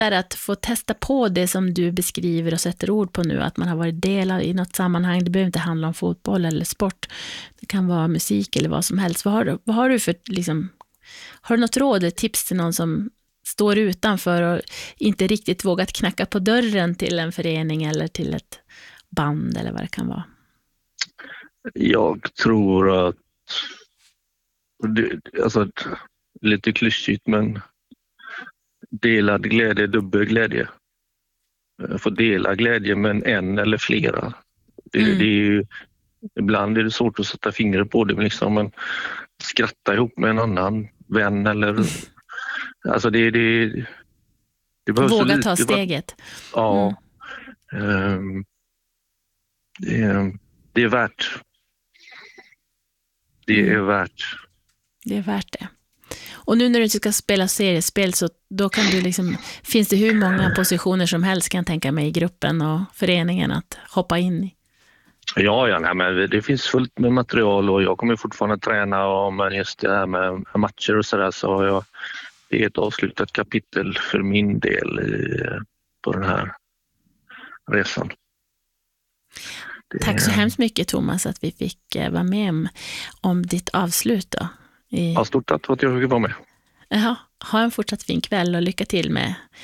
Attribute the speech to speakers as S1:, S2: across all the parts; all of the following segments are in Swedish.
S1: är att få testa på det som du beskriver och sätter ord på nu, att man har varit delad i något sammanhang. Det behöver inte handla om fotboll eller sport. Det kan vara musik eller vad som helst. Vad har du för liksom, har du något råd eller tips till någon som står utanför och inte riktigt vågat knacka på dörren till en förening eller till ett band eller vad det kan vara?
S2: Jag tror att alltså lite klyschigt, men delad glädje, dubbel glädje. Få dela glädje med en eller flera. Det är ju, ibland är det svårt att sätta fingret på det, men liksom man skratta ihop med en annan vän eller alltså det behövs.
S1: Våga ta steget.
S2: Ja. Det är värt. Det är värt.
S1: Det är värt det. Och nu när du inte ska spela seriespel så då kan du liksom, finns det hur många positioner som helst kan jag tänka mig i gruppen och föreningen att hoppa in i?
S2: Nej, men det finns fullt med material och jag kommer fortfarande träna, men just det här med matcher och sådär så har jag, det är ett avslutat kapitel för min del på den här resan.
S1: Tack så hemskt mycket Thomas att vi fick vara med om ditt avslut då.
S2: Ja, stort tack för att jag fick vara med.
S1: Jaha, ha en fortsatt fin kväll och lycka till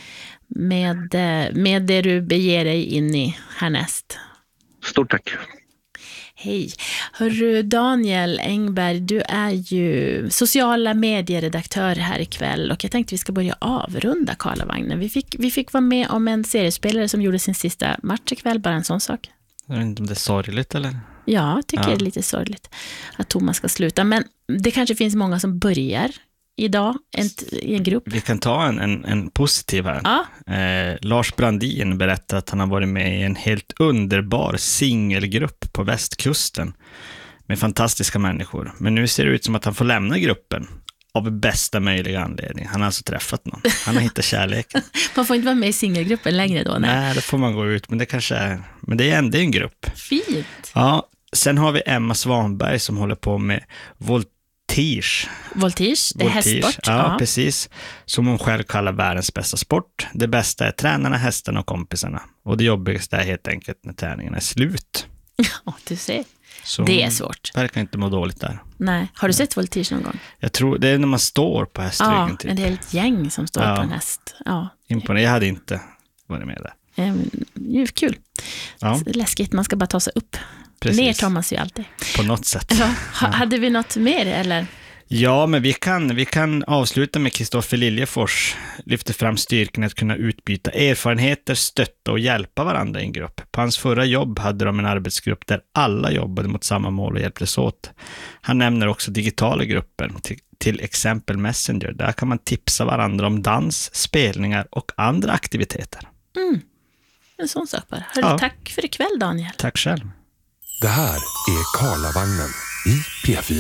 S1: med det du beger dig in i härnäst.
S2: Stort tack.
S1: Hej. Hörru Daniel Engberg, du är ju sociala medieredaktör här ikväll och jag tänkte vi ska börja avrunda Karlavagnen. Vi fick vara med om en seriespelare som gjorde sin sista match ikväll, bara en sån sak.
S2: Jag vet inte om det är sorgligt eller?
S1: Ja, jag tycker det är lite sorgligt att Thomas ska sluta. Men det kanske finns många som börjar idag i en grupp.
S2: Vi kan ta en positiv här.
S1: Ja.
S2: Lars Brandin berättar att han har varit med i en helt underbar singelgrupp på västkusten med fantastiska människor. Men nu ser det ut som att han får lämna gruppen av bästa möjliga anledning. Han har alltså träffat någon. Han har hittat kärleken.
S1: Man får inte vara med i singelgruppen längre då?
S2: Nej, då får man gå ut. Men det kanske är... Men det är ändå en grupp.
S1: Fint.
S2: Ja, sen har vi Emma Svanberg som håller på med voltige.
S1: Voltige, det är hästsport.
S2: Ja, precis. Som hon själv kallar världens bästa sport. Det bästa är tränarna, hästarna och kompisarna. Och det jobbigaste är helt enkelt när träningarna är slut.
S1: Ja, du ser.
S2: Så
S1: det är svårt.
S2: Verkar inte må dåligt där.
S1: Nej. Har du sett voltige någon gång?
S2: Jag tror det är när man står på hästryggen.
S1: Ja,
S2: typ.
S1: en helt gäng som står på en häst. Ja.
S2: Imponerande. Jag hade inte varit med där.
S1: Kul. Ja. Läskigt, man ska bara ta sig upp.
S2: Precis.
S1: Ner tar man sig alltid.
S2: På något sätt.
S1: Ja. Hade vi något mer eller?
S2: Ja, men vi kan avsluta med Kristoffer Liljefors lyfter fram styrkan att kunna utbyta erfarenheter, stötta och hjälpa varandra i en grupp. På hans förra jobb hade de en arbetsgrupp där alla jobbade mot samma mål och hjälptes åt. Han nämner också digitala grupper, till exempel Messenger. Där kan man tipsa varandra om dans, spelningar och andra aktiviteter.
S1: En sån sak bara. Hörru, tack för ikväll Daniel.
S2: Tack själv.
S3: Det här är Karlavagnen i P4.